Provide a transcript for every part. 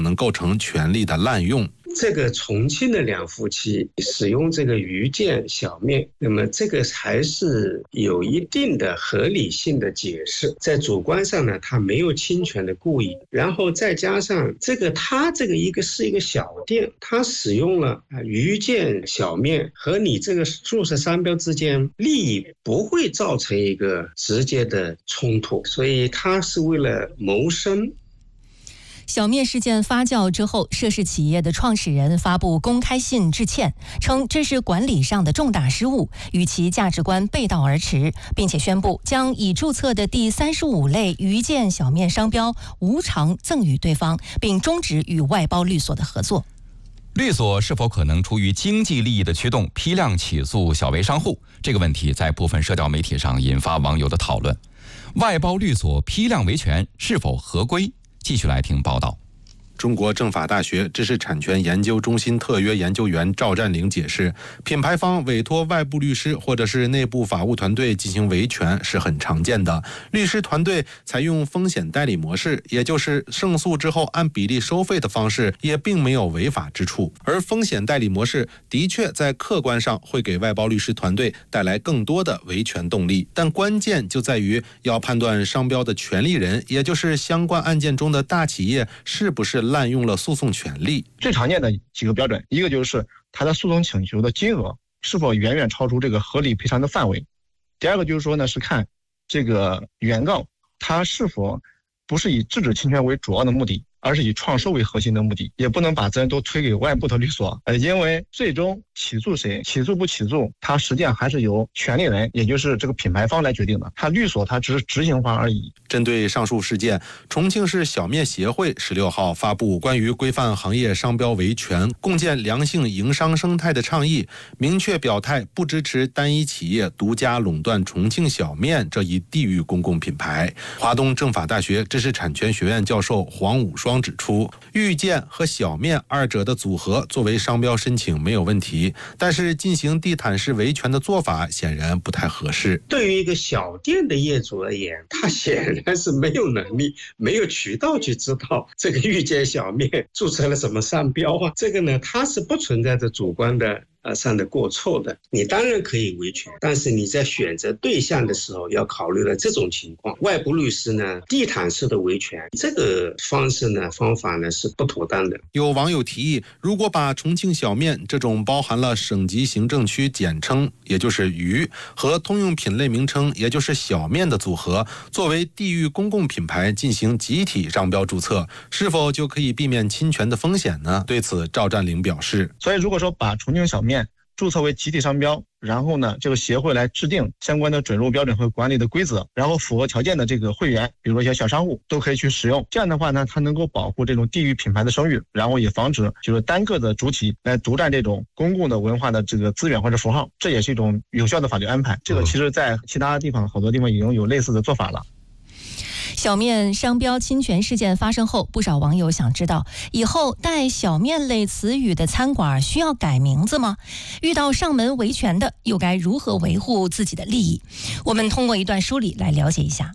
可能构成权利的滥用。 这个重庆的两夫妻使用这个鱼件小面，那么这个还是有一定的合理性的解释，在主观上呢，他没有侵权的故意，然后再加上他这个是一个小店，他使用了鱼件小面和你这个注册商标之间利益不会造成一个直接的冲突，所以他是为了谋生。 小面事件发酵之后，涉事企业的创始人发布公开信致歉，称这是管理上的重大失误，与其价值观背道而驰，并且宣布将已注册的第35类鱼件小面商标无偿赠与对方，并终止与外包律所的合作。 律所是否可能出于经济利益的驱动批量起诉小微商户？这个问题在部分社交媒体上引发网友的讨论。外包律所批量维权是否合规？继续来听报道。 中国政法大学知识产权研究中心特约研究员赵占领解释，品牌方委托外部律师或者是内部法务团队进行维权是很常见的。律师团队采用风险代理模式，也就是胜诉之后按比例收费的方式，也并没有违法之处。而风险代理模式的确在客观上会给外包律师团队带来更多的维权动力，但关键就在于要判断商标的权利人，也就是相关案件中的大企业是不是滥用了诉讼权利。 最常见的几个标准，一个就是他的诉讼请求的金额是否远远超出这个合理赔偿的范围。第二个就是说呢，是看这个原告他是否不是以制止侵权为主要的目的，而是以创收为核心的目的，也不能把责任都推给外部的律所，因为最终起诉谁，起诉不起诉，它实际上还是由权利人，也就是这个品牌方来决定的，他律所他只是执行方而已。 针对上述事件，重庆市小面协会16号发布关于规范行业商标维权、共建良性营商生态的倡议，明确表态不支持单一企业独家垄断重庆小面这一地域公共品牌。华东政法大学知识产权学院教授黄武双指出，玉件和小面二者的组合作为商标申请没有问题，但是进行地毯式维权的做法显然不太合适。 对于一个小店的业主而言，他显然是没有能力、没有渠道去知道这个玉件小面注册了什么商标啊，这个呢，它是不存在着主观的上的过错的。你当然可以维权，但是你在选择对象的时候要考虑了这种情况。外部律师呢，地毯式的维权这个方法呢是不妥当的。 有网友提议，如果把重庆小面这种包含了省级行政区简称，也就是渝，和通用品类名称，也就是小面的组合，作为地域公共品牌进行集体商标注册，是否就可以避免侵权的风险呢？对此，赵占领表示， 所以如果说把重庆小面注册为集体商标，然后呢，这个协会来制定相关的准入标准和管理的规则，然后符合条件的这个会员，比如说一些小商户都可以去使用。这样的话呢，它能够保护这种地域品牌的声誉，然后也防止就是单个的主体来独占这种公共的文化的这个资源或者符号，这也是一种有效的法律安排。这个其实在其他地方好多地方已经有类似的做法了。 小面商标侵权事件发生后，不少网友想知道，以后带小面类词语的餐馆需要改名字吗？遇到上门维权的，又该如何维护自己的利益？我们通过一段梳理来了解一下。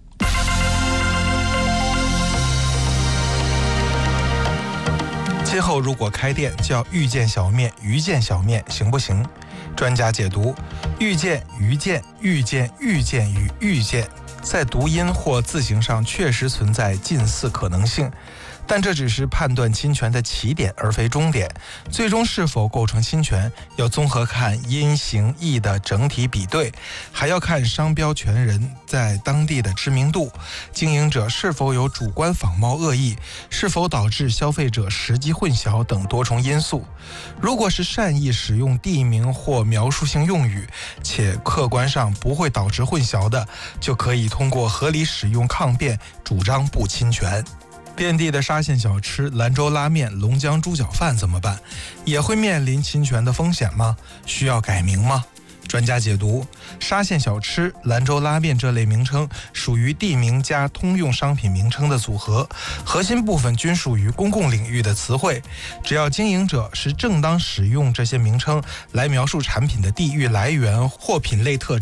今后如果开店叫玉件小面、鱼件小面，行不行？专家解读：玉件、鱼件、玉件、玉件与玉件在读音或字形上确实存在近似可能性，但这只是判断侵权的起点，而非终点。最终是否构成侵权，要综合看音形义的整体比对，还要看商标权人在当地的知名度，经营者是否有主观仿冒恶意，是否导致消费者实际混淆等多重因素。如果是善意使用地名或描述性用语，且客观上不会导致混淆的，就可以通过合理使用抗辩主张不侵权。遍地的沙县小吃、兰州拉面、龙江猪脚饭怎么办？也会面临侵权的风险吗？需要改名吗？专家解读：沙县小吃、兰州拉面这类名称属于地名加通用商品名称的组合，核心部分均属于公共领域的词汇。只要经营者是正当使用这些名称来描述产品的地域来源或品类特征，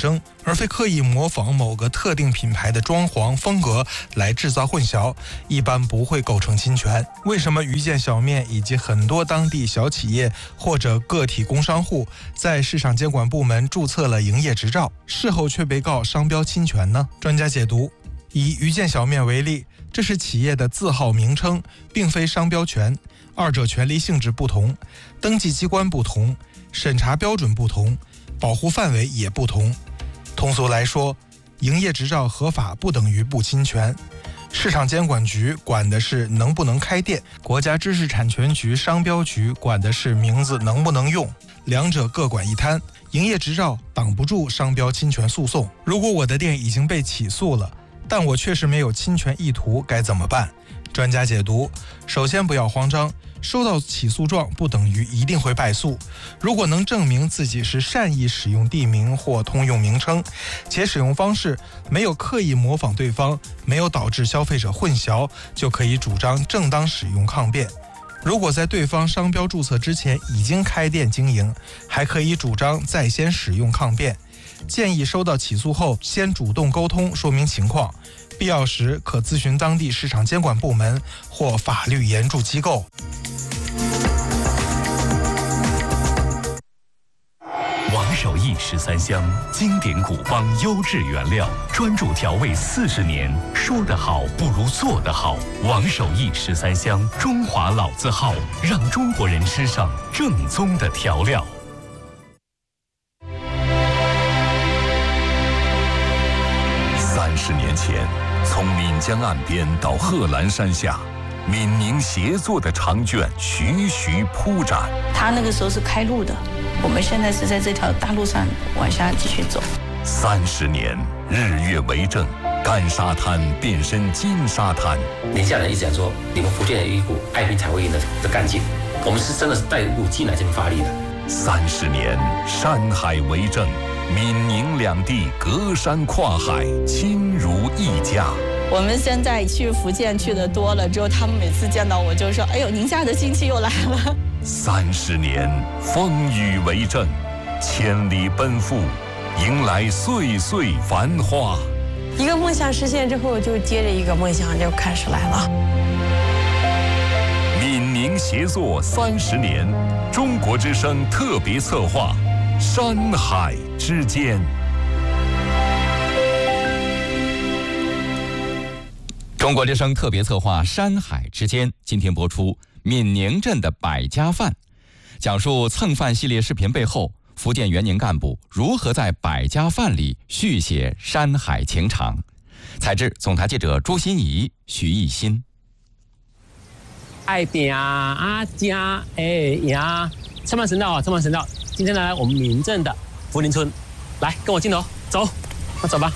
而非刻意模仿某个特定品牌的装潢风格来制造混淆，一般不会构成侵权。为什么余建小面以及很多当地小企业或者个体工商户在市场监管部门注册了营业执照，事后却被告商标侵权呢？专家解读，以余建小面为例，这是企业的字号名称，并非商标权，二者权利性质不同，登记机关不同，审查标准不同，保护范围也不同。通俗来说，营业执照合法不等于不侵权。市场监管局管的是能不能开店，国家知识产权局、商标局管的是名字能不能用，两者各管一摊。营业执照挡不住商标侵权诉讼。如果我的店已经被起诉了，但我确实没有侵权意图，该怎么办？专家解读，首先不要慌张，收到起诉状不等于一定会败诉。如果能证明自己是善意使用地名或通用名称，且使用方式没有刻意模仿对方，没有导致消费者混淆，就可以主张正当使用抗辩。如果在对方商标注册之前已经开店经营，还可以主张在先使用抗辩。建议收到起诉后先主动沟通说明情况，必要时可咨询当地市场监管部门或法律援助机构。 王守义13香，经典古方，优质原料，专注调味40年。说得好不如做得好。王守义13香，中华老字号，让中国人吃上正宗的调料。30年前，从岷江岸边到贺兰山下，闽宁协作的长卷徐徐铺展。 他那个时候是开路的，我们现在是在这条大路上往下继续走。 30年，日月为证，干沙滩变身金沙滩。 宁夏人一直讲说，你们福建有一股爱拼才会赢的干劲，我们是真的是带入进来这边发力的。 30年，山海为证，闽宁两地隔山跨海，亲如一家。 我们现在去福建去的多了之后，他们每次见到我就说：“哎呦，宁夏的亲戚又来了。 ”30年，风雨为证，千里奔赴，迎来岁岁繁花。 一个梦想实现之后，就接着一个梦想就开始来了。 闽宁协作30年，中国之声特别策划，山海之间。 中国之声特别策划《山海之间》，今天播出闽宁镇的百家饭，讲述蹭饭系列视频背后，福建原宁干部如何在百家饭里续写山海情长。采制总台记者朱欣怡、徐艺新。 爱饼啊家哎呀，车门神道啊，车门神道。今天来我们闽镇的福林村，来跟我镜头走，那走吧。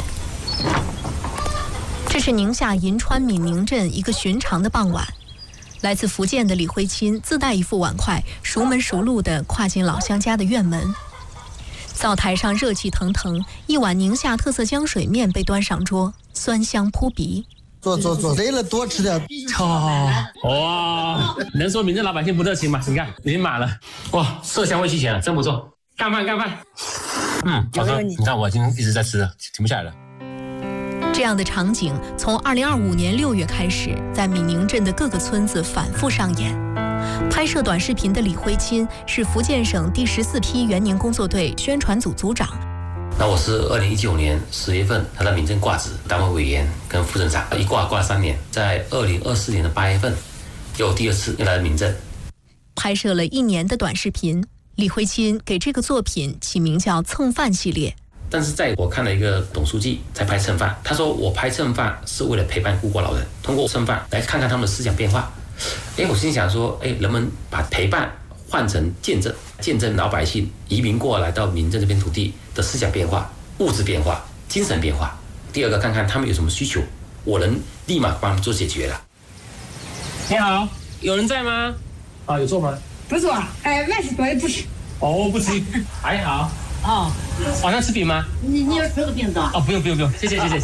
这是宁夏银川闽宁镇一个寻常的傍晚，来自福建的李慧钦自带一副碗筷，熟门熟路地跨进老乡家的院门。灶台上热气腾腾，一碗宁夏特色浆水面被端上桌，酸香扑鼻。 坐，累了多吃点。 哇，能说闽镇老百姓不热情吗？你看已经满了，哇，色香味俱全了，真不错。干饭。好喝。你看我已经一直在吃了，停不下来了。 这样的场景从2025年6月开始，在闽宁镇的各个村子反复上演。拍摄短视频的李慧钦是福建省第14批原宁工作队宣传组组长。 那我是2019年10月份来到闽镇挂职，单位委员跟副镇长，一挂了3年，在2024年的8月份又第2次又来了闽镇。 拍摄了1年的短视频，李慧钦给这个作品起名叫蹭饭系列。 但是在我看了一个董书记在拍蹭饭，他说我拍蹭饭是为了陪伴孤寡老人，通过蹭饭来看看他们的思想变化。我心想说，人们把陪伴换成见证老百姓移民过来到闽镇这片土地的思想变化、物质变化、精神变化。第二个，看看他们有什么需求，我能立马帮他们做解决了。 你好，有人在吗？有坐吗？ 不坐，外事多也不吃。 不吃，还好。晚上吃饼吗？ 你要吃个饼子？ 不用，谢谢。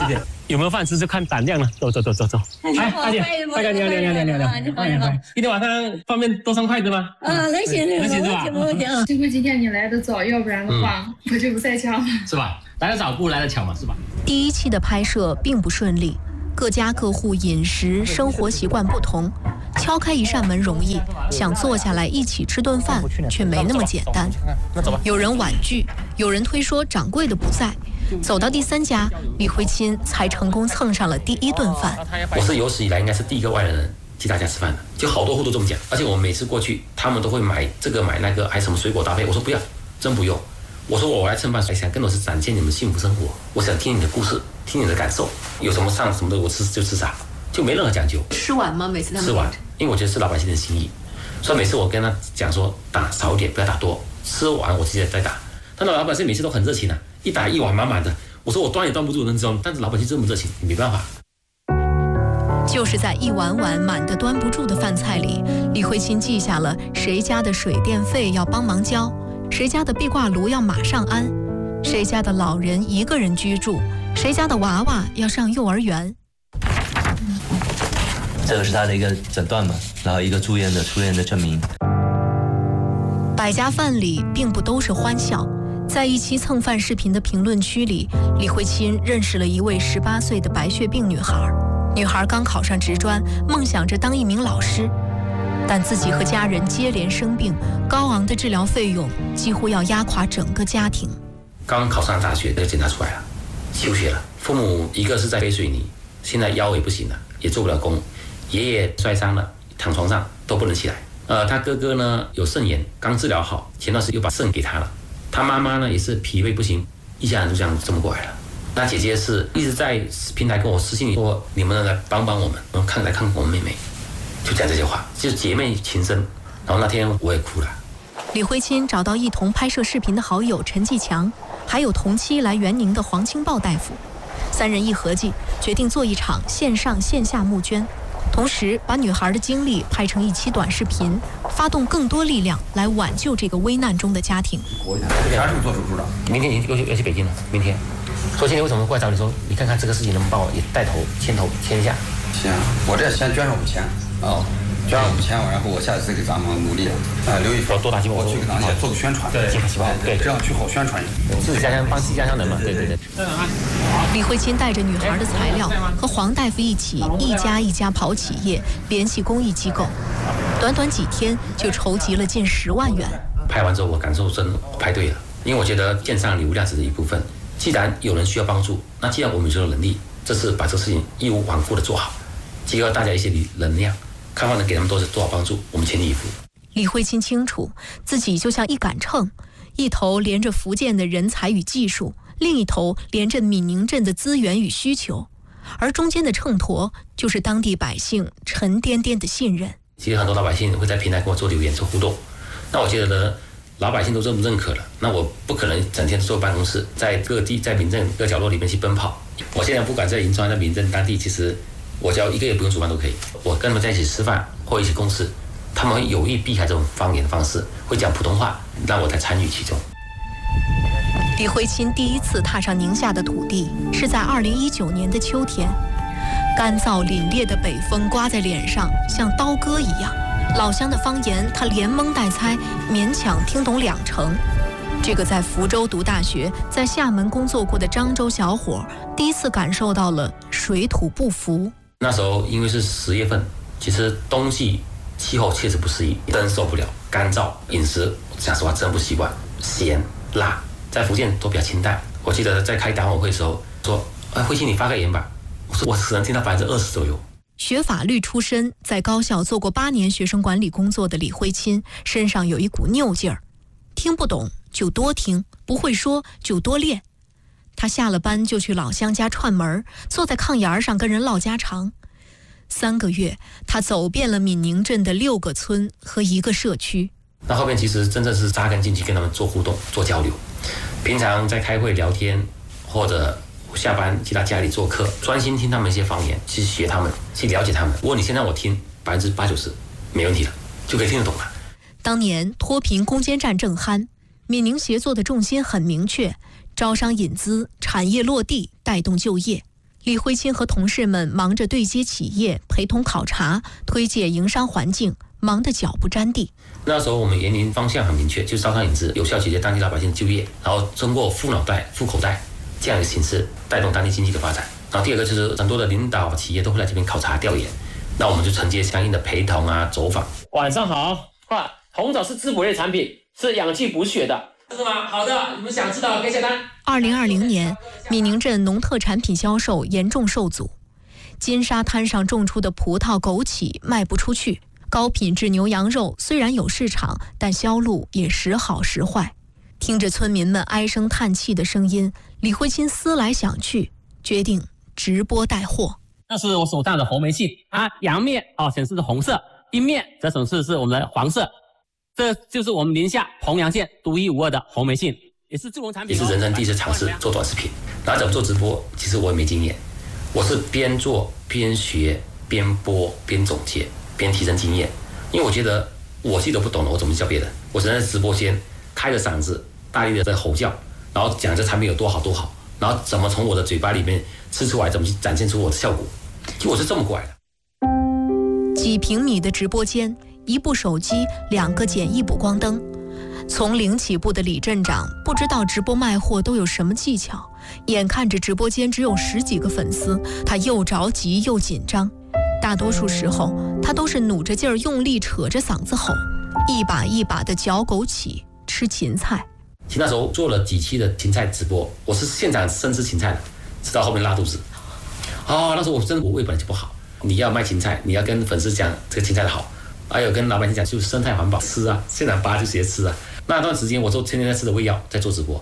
有没有饭吃就看胆量了。走。哎，大姐，大哥，你好。今天晚上方便多双筷子吗？ 能行是吧？ 幸亏今天你来得早，要不然的话我就不在家了。 是吧？来得早不如来得巧嘛，是吧？ 第一期的拍摄并不顺利，各家各户饮食生活习惯不同，敲开一扇门容易，想坐下来一起吃顿饭却没那么简单。有人婉拒，有人推说掌柜的不在。走到第3家，李慧钦才成功蹭上了第1顿饭。 我是有史以来应该是第一个外来人替大家吃饭的，就好多户都这么讲。而且我每次过去，他们都会买这个买那个，还什么水果搭配。我说不要，真不用。我说我来蹭饭，想更多是展现你们幸福生活。我想听你的故事，听你的感受，有什么上什么的我吃就吃啥，就没任何讲究。 吃完吗？每次他们吃完，因为我觉得是老百姓的心意，所以每次我跟他讲说打少一点，不要打多，吃完我直接再打。但老百姓每次都很热情啊，一打一碗满满的。我说我端也端不住，能知道，但是老百姓这么热情，你没办法。 就是在一碗碗满得端不住的饭菜里，李慧钦记下了谁家的水电费要帮忙交，谁家的壁挂炉要马上安，谁家的老人一个人居住，谁家的娃娃要上幼儿园。 这个是他的一个诊断嘛，然后一个出院的证明。 百家饭里并不都是欢笑。在一期蹭饭视频的评论区里，李慧钦认识了一位18岁的白血病女孩。女孩刚考上职专，梦想着当一名老师，但自己和家人接连生病，高昂的治疗费用几乎要压垮整个家庭。 刚考上大学就检查出来了，休学了。父母一个是在背水泥，现在腰也不行了，也做不了工。爷爷摔伤了，躺床上都不能起来。他哥哥呢有肾炎，刚治疗好，前段时间又把肾给他了。他妈妈呢也是脾胃不行，一家人就这么过来了。那姐姐是一直在平台跟我私信说，你们来帮帮我们，来看我们妹妹，就讲这些话，就是姐妹情深。然后那天我也哭了。 李慧钦找到一同拍摄视频的好友陈继强，还有同期来援宁的黄清豹大夫，3人一合计，决定做一场线上线下募捐。同时把女孩的经历拍成一期短视频，发动更多力量来挽救这个危难中的家庭。 啥时候做手术的？明天要去北京了。明天。说今天为什么过来找你说，你看看这个事情能不能帮我也带头牵一下？ 行，我这先捐上5000。哦。捐上5000，然后我下次给咱们努力留一份多大希望， 我去给咱们做个宣传， 对，希望对， 这样去好宣传一点， 自己家乡帮自己家乡人嘛，对。 李慧钦带着女孩的材料，和黄大夫一起一家一家跑企业，联系公益机构，短几天就筹集了近10万元。 拍完之后，我感受真拍对了，因为我觉得线上礼物量只是一部分，既然有人需要帮助，那既然我们有能力，这次把这个事情义无反顾的做好，集合大家一些能量。看看能给他们多少帮助，我们全力以赴。 李慧钦清楚，自己就像一杆秤，一头连着福建的人才与技术，另一头连着闽宁镇的资源与需求，而中间的秤砣就是当地百姓沉甸甸的信任。 其实很多老百姓会在平台跟我做留言、做互动，那我觉得呢，老百姓都这么认可了，那我不可能整天坐办公室，在各地在民政各角落里面去奔跑。我现在不管在银川、在民政当地，其实我只要1个月不用煮饭都可以，我跟他们在一起吃饭或一起共事，他们会有意避开这种方言的方式，会讲普通话，让我才参与其中。 李慧钦第一次踏上宁夏的土地是在2019年的秋天，干燥凛冽的北风刮在脸上，像刀割一样。老乡的方言，他连蒙带猜，勉强听懂2成。这个在福州读大学、在厦门工作过的漳州小伙，第一次感受到了水土不服。 那时候因为是10月份，其实冬季气候确实不适宜，真受不了，干燥，饮食讲实话真不习惯，咸辣，在福建都比较清淡。我记得在开党委会的时候说，慧钦你发个言吧，我说我只能听到20%左右。 学法律出身，在高校做过8年学生管理工作的李慧钦身上有一股拗劲儿，听不懂就多听，不会说就多练。他下了班就去老乡家串门，坐在炕沿上跟人唠家常。3个月，他走遍了闽宁镇的6个村和1个社区。 那后面其实真正是扎根进去跟他们做互动、做交流。平常在开会聊天，或者下班去他家里做客，专心听他们一些方言，去学他们，去了解他们。如果你现在我听80%-90%没问题了，就可以听得懂了。 当年脱贫攻坚战正酣，闽宁协作的重心很明确，招商引资、产业落地，带动就业。 李慧清和同事们忙着对接企业，陪同考察，推介营商环境，忙得脚不沾地。 那时候我们园林方向很明确，就是招商引资，有效解决当地老百姓就业，然后通过富脑袋、富口袋这样的形式带动当地经济的发展。然后第二个就是很多的领导企业都会来这边考察调研，那我们就承接相应的陪同啊、走访。 晚上好，红枣是滋补类产品，是养气补血的，是吗？好的，你们想知道可以下单。 2020年，闽宁镇农特产品销售严重受阻，金沙滩上种出的葡萄、枸杞卖不出去，高品质牛羊肉虽然有市场，但销路也时好时坏。听着村民们唉声叹气的声音，李慧清思来想去，决定直播带货。 那是我手上的红梅杏啊，阳面显示是红色，阴面则显示是我们的黄色。这就是我们宁夏濮阳县独一无二的红梅杏，也是助农产品。 也是人生第一次尝试做短视频，然后怎么做直播，其实我也没经验，我是边做边学边播边总结边提升经验，因为我觉得我自己都不懂了，我怎么教别人？我只能在直播间开着嗓子大力的在吼叫，然后讲这产品有多好多好，然后怎么从我的嘴巴里面吃出来，怎么去展现出我的效果，就我是这么过来的。 几平米的直播间，一部手机，2个简易补光灯。从零起步的李镇长不知道直播卖货都有什么技巧，眼看着直播间只有10几个粉丝，他又着急又紧张。大多数时候，他都是努着劲儿用力扯着嗓子吼，一把一把的嚼枸杞，吃芹菜。 其实那时候做了几期的芹菜直播，我是现场生吃芹菜的，吃到后面拉肚子。那时候我胃本来就不好，你要卖芹菜，你要跟粉丝讲这个芹菜的好，还有跟老百姓讲就是生态环保，吃啊，现场拔就直接吃啊。那段时间我天天在吃的胃药，在做直播。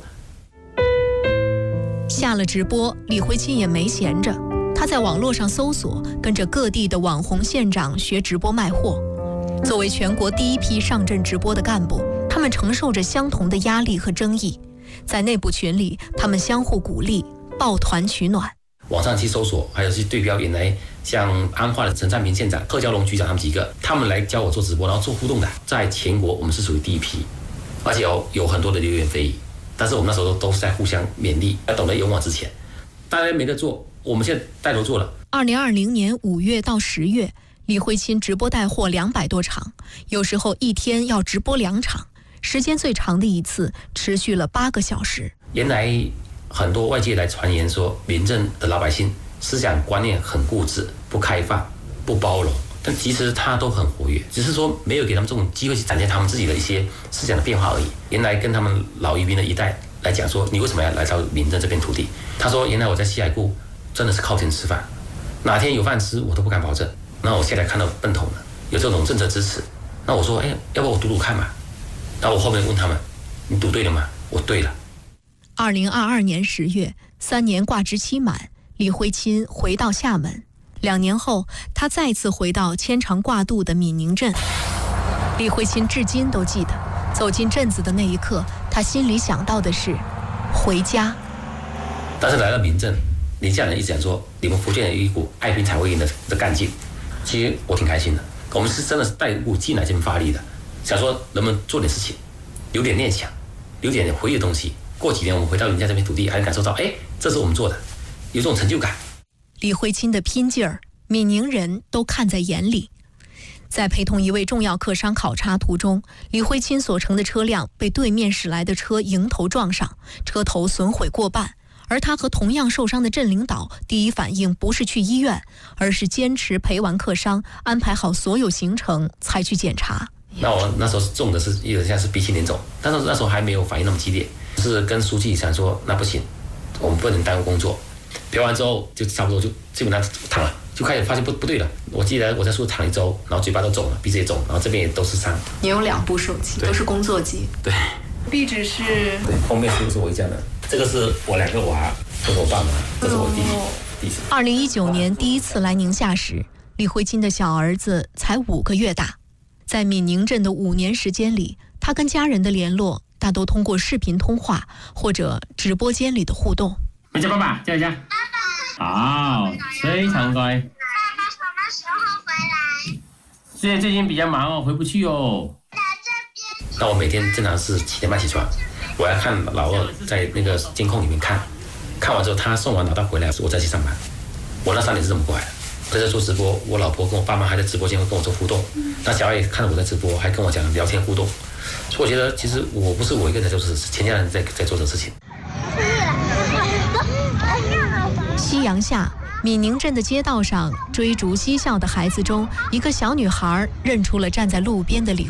下了直播，李慧清也没闲着，他在网络上搜索，跟着各地的网红县长学直播卖货。作为全国第一批上阵直播的干部，他们承受着相同的压力和争议。在内部群里，他们相互鼓励，抱团取暖。 网上去搜索，还有去对标原来像安化的陈占平县长、贺娇龙局长他们几个，他们来教我做直播，然后做互动的，在全国我们是属于第一批，而且有很多的流言蜚语，但是我们那时候都是在互相勉励，要懂得勇往直前。大家没得做，我们现在带头做了。 2020年5月到10月，李慧清直播带货200多场，有时候一天要直播2场，时间最长的一次持续了8个小时。 原来很多外界来传言说，民政的老百姓思想观念很固执、不开放、不包容，但其实他都很活跃，只是说没有给他们这种机会去展现他们自己的一些思想的变化而已。原来跟他们老渔民的一代来讲说，你为什么要来到民政这片土地？他说，原来我在西海固真的是靠天吃饭，哪天有饭吃我都不敢保证。那我现在看到奔头了，有这种政策支持，那我说，要不我赌赌看嘛？然后我后面问他们，你赌对了吗？我对了。 2022年10月，3年挂职期满，李慧清回到厦门。2年后，他再次回到牵肠挂肚的闽宁镇。李慧清至今都记得，走进镇子的那一刻，他心里想到的是回家。 但是来到闽镇，宁夏人一直讲说，你们福建有一股爱拼才会赢的干劲。其实我挺开心的，我们是真的是带一股劲来这边发力的，想说能不能做点事情，有点念想，有点回忆的东西。过几年我们回到人家这片土地，还能感受到，这是我们做的，有这种成就感。 李慧清的拼劲儿，闽宁人都看在眼里。在陪同一位重要客商考察途中，李慧清所乘的车辆被对面驶来的车迎头撞上，车头损毁过半。而他和同样受伤的镇领导第一反应不是去医院，而是坚持陪完客商，安排好所有行程才去检查。 那我那时候中的是有点像是鼻青脸肿，但是那时候还没有反应那么激烈，是跟书记想说，那不行，我们不能耽误工作。陪完之后就差不多就基本上躺了，就开始发现不对了。我记得我在树躺1周，然后嘴巴都肿了，鼻子也肿，然后这边也都是伤。 你有2部手机，都是工作机。 对。 壁纸是。 对，封面是我家的，这个是我2个娃，这是我爸妈，这是我弟弟。 2019年第一次来宁夏时，李慧清的小儿子才5个月大。在闽宁镇的5年时间里，他跟家人的联络大都通过视频通话或者直播间里的互动。 回家，爸爸，叫一下。好，非常乖。 爸爸什么时候回来？ 现在最近比较忙哦，回不去哦。 那我每天正常是7点半起床，我要看老二在那个监控里面看完之后他送完老大回来，我再去上班。 我那3年是这么过来的。在这做直播，我老婆跟我爸妈还在直播间会跟我做互动，那小孩也看到我在直播，还跟我讲聊天互动，所以我觉得其实我不是我一个人在做这事，全家人在做这事情。 夕阳下，闽宁镇的街道上，追逐嬉笑的孩子中，一个小女孩认出了站在路边的李